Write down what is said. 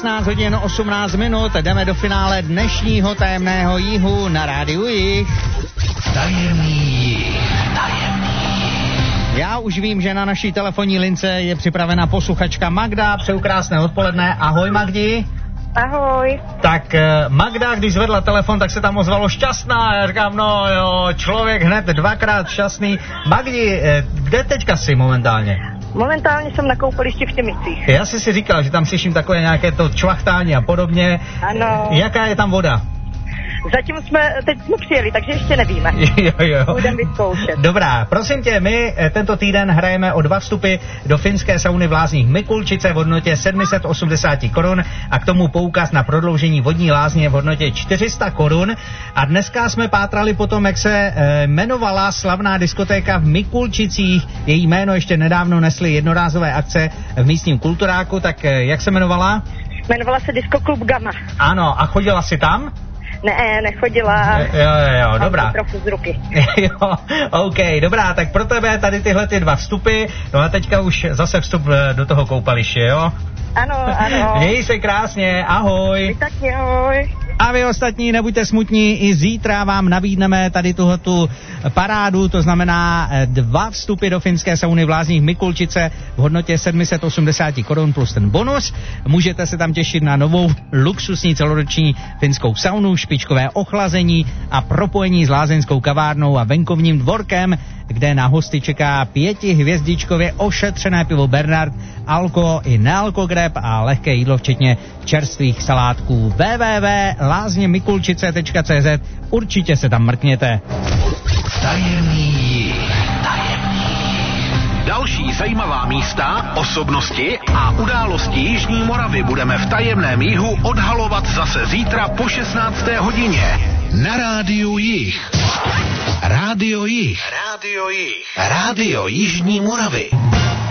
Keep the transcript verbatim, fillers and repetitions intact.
šestnáct hodin osmnáct minut, jdeme do finále dnešního tajemného jihu na rádiu Jih. Tajemný jih, tajemný jih. Já už vím, že na naší telefonní lince je připravena posluchačka Magda. Přeju krásné odpoledne. Ahoj Magdi. Ahoj. Tak Magda, když zvedla telefon, tak se tam ozvalo šťastná. Já říkám, no jo, člověk hned dvakrát šťastný. Magdi, kde teďka jsi momentálně? Momentálně jsem na koupališti v Těmicích. Já si si říkal, že tam slyším takové nějaké to čvachtání a podobně. Ano. Jaká je tam voda? Zatím jsme, teď jsme přijeli, takže ještě nevíme. Jo, jo. Budeme vyzkoušet. Dobrá, prosím tě, my tento týden hrajeme o dva vstupy do finské sauny v Lázních Mikulčice v hodnotě sedm set osmdesát korun a k tomu poukaz na prodloužení vodní lázně v hodnotě čtyři sta korun. A dneska jsme pátrali potom, jak se e, jmenovala slavná diskotéka v Mikulčicích. Její jméno ještě nedávno nesly jednorázové akce v místním kulturáku, tak e, jak se jmenovala? Jmenovala se Disco Klub Gamma. Ano, a chodila jsi tam? Ne, nechodila. Jo, jo, jo, dobrá. Trochu z ruky. Jo, OK, dobrá, tak pro tebe tady tyhle ty dva vstupy, no a teďka už zase vstup do toho koupaliště, jo? Ano, ano. Měj se krásně, ahoj. Vy taky, ahoj. A vy ostatní nebuďte smutní, i zítra vám nabídneme tady tuhletu parádu, to znamená dva vstupy do finské sauny v Lázních Mikulčice v hodnotě sedm set osmdesát korun plus ten bonus. Můžete se tam těšit na novou luxusní celoroční finskou saunu, špičkové ochlazení a propojení s lázeňskou kavárnou a venkovním dvorkem, kde na hosty čeká pětihvězdičkově ošetřené pivo Bernard, alko i nealko greb a lehké jídlo včetně čerstvých salátků. w w w tečka lázně mikulčice tečka c z. Určitě se tam mrkněte. Tajemný jih, tajemný jih. Další zajímavá místa, osobnosti a události Jižní Moravy budeme v tajemném jihu odhalovat zase zítra po šestnácté hodině. Na rádiu Jih. Rádio Jih. Rádio Jih. Rádio Jižní Moravy.